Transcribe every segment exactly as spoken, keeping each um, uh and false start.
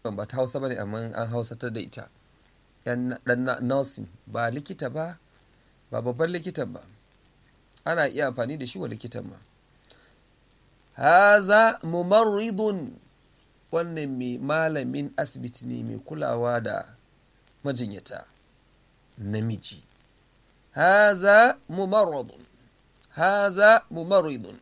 ba ta Hausa bane amma an hausatar da ita. Yan dan nursing ba likita ba, ba babban likitan ba. Ana iya amfani da shi wa likitan ma. Haza mumarridun, wannan mai malamin asibiti ne mai kulawa da majinyata namiji. Haza mumarridun, haza mumarridun.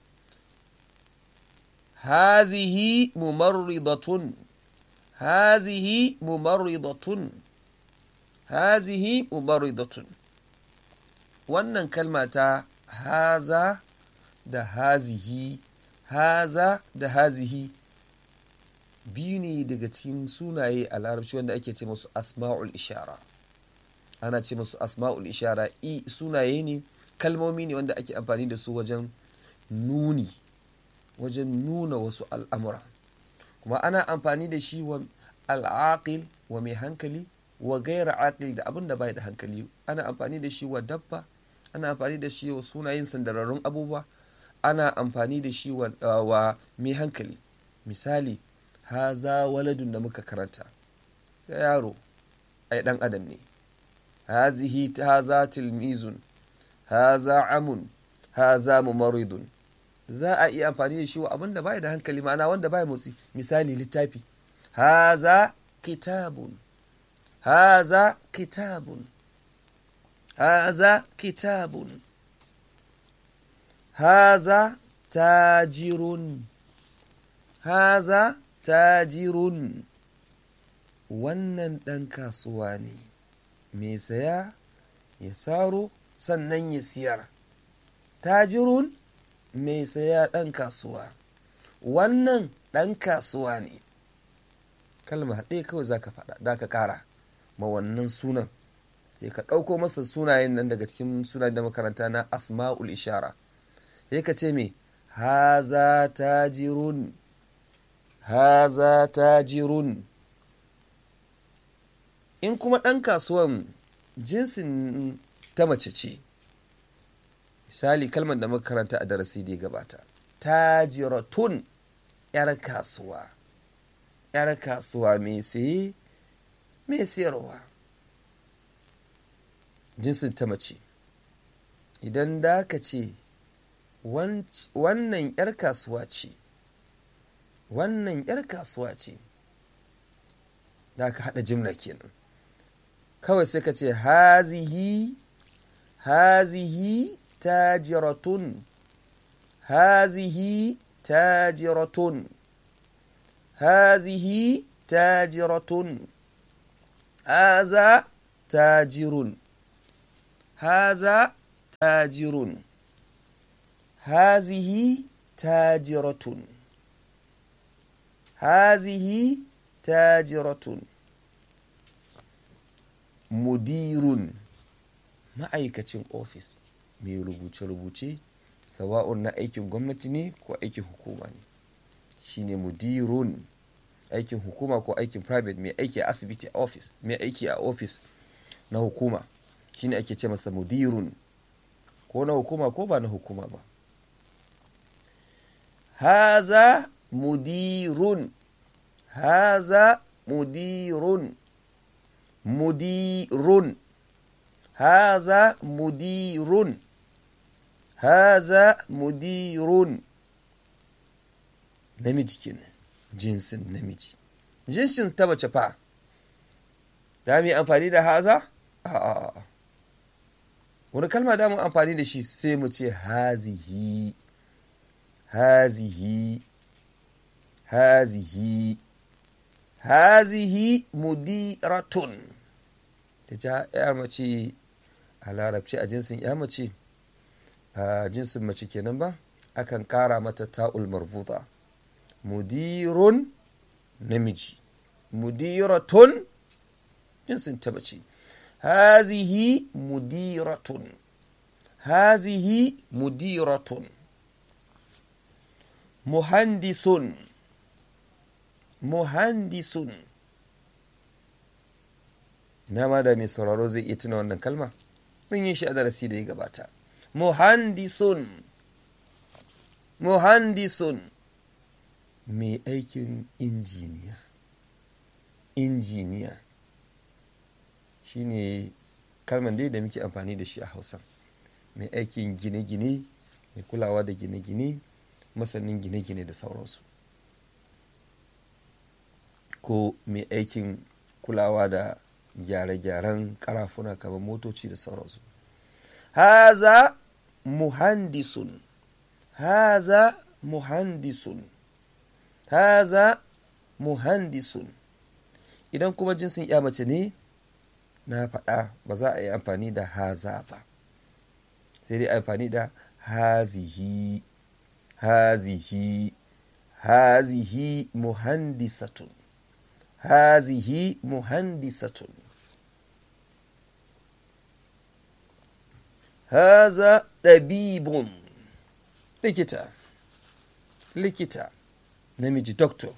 Hazihi mumarridatun, hazihi mumarridatun, hazihi mumarridatun. Wannan kalma ta haza da hazihi, haza da hazihi biyu ne daga cikin sunaye a larabci wanda ake ce musu asma'ul ishara. Ana ce musu asma'ul ishara, i sunaye ne, kalmomi ne wanda ake amfani da su wajen nuni, wajen nuna wasu al'amura. Kuma ana amfani da shi wa al'aqil, wa mai hankali, wa gaira aqil da abin da bai da hankali. Ana amfani da shi wa dabba, ana amfani da shi wa sunayen sandararrun abubuwa, ana amfani da shi wa, uh, wa mai hankali. Misali, haza waladun da muka karanta, yaro ai dan adam ne. Hazihi haza tilmizun, haza amun, haza mumaridun. Za a iya amfani da shi wa abin da bai da hankali, ma'ana wanda bai motsi. Misali, littafi, haza kitabun, haza kitabun, haza kitabun. Haza tajirun, haza tajirun. Wannan ɗan kasuwa ne, mai saya ya saro sannan ya siyar. Tajirun, mai saya ɗan kasuwa. Wannan ɗan kasuwa ne. Kalma ɗaya kawai za ka faɗa, za ka ƙara ma wannan sunan. Sai ka ɗauko masa sunayen nan daga cikin sunayen da makaranta na asma'ul ishara. Sai ka ce me? Haza tajirun, haza tajirun. In kuma ɗan kasuwan jinsin ta mace ce, misali kalmar da muka karanta a darasi da ya gabata, tajiratun, yar kasuwa, yar kasuwa mai saye mai sayarwa, jinsin ta mace. Idan da ka ce wannan yar kasuwa ce, wannan yar kasuwa ce, da ka haɗa jimla kenan. Kawai sai ka ce hazihi, hazihi tajiratun, hazihi tajiratun, hazihi tajiratun, haza tajirun, haza tajirun, hazihi tajiratun, hazihi tajiratun. Mudirun, ma'aikacin ofis mai rubuce-rubuce, sawa'un na aikin gwamnati ne ko aikin hukuma ne, shine mudirun. Aikin hukuma ko aikin private, mai aiki a asibiti, a ofis, mai aiki a ofis na hukuma, shine ake ce masa mudirun, ko na hukuma ko ba na hukuma ba. Haza mudirun, haza mudirun, mudirun, haza mudirun, haza mudirun. Namiji kenan, jinsin namiji. Jinsin ta mace fa, za mu yi amfani da haza? A'a, wani kalma da mu amfani da shi sai mu ce hazihi, hazihi, hazihi, hazihi mudiratun. Ta ja yar mace a larabci, a jinsin ya mace, a jinsin mace kenan ba, akan kara mata ta'ul marbuta. Mudirun, namiji, mudiratun, jinsin ta mace. Hazihi mudiratun, hazihi mudiratun. Muhandisun, muhandisun. Ina ma da mai sauraro zai iya tuna wannan kalma, mun yi shi a darasi da ya gabata. Muhandisun, muhandisun, mai aikin injiniya, injiniya shine kalman dai da muke amfani da shi a Hausa. Mai aikin gine-gine, mai kulawa da gine-gine, masanin gine-gine da sauransu, ko mai aikin kulawa da gyare-gyaren karafuna kamar motoci da sauransu. Haza muhandisun, haza muhandisun, haza muhandisun. Idan kuma jinsin ya mace ne, na faɗa ba za a yi amfani da haza ba, sai dai amfani da hazihi, hazihi, hazihi muhandisatun, hazihi muhandisatun. Haza ɗabibun, likita, likita namiji, doctor,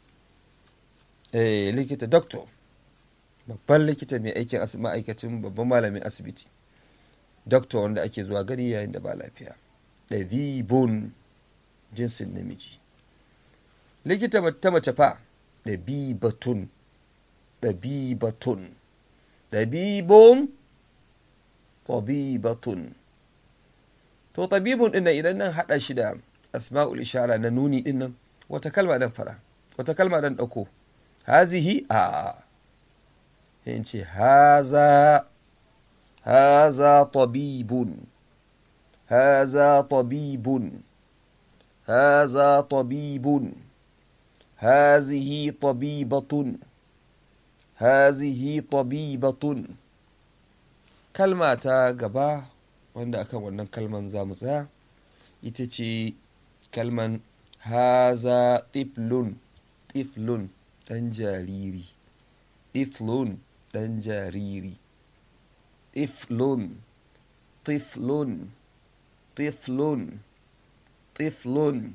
eh likita doctor, babban likita mai aikin ma'aikacin babban malamin asibiti, doctor wanda ake zuwa gari yayin da ba lafiya. Ɗabibun jinsin namiji. Likita ta mace fa ɗabibatun, ɗabibatun, ɗabibun, ɗabibatun. To ɗabibun ɗin nan idan nan haɗa shi da asma'ul ishara na nuni ɗin nan, wata kalma dan fara, wata kalma dan ɗauko. Hazihi a in ce haza, haza tabibun, haza tabibun, haza tabibun, hazihi tabibatun, hazihi tabibatun. Kalma ta gaba wanda akan wannan kalman za mu tsaya ita ce kalman haza tiflun, tiflun ɗan jariri, tiflun ɗan jariri, tiflun, tiflun, tiflun, tiflun.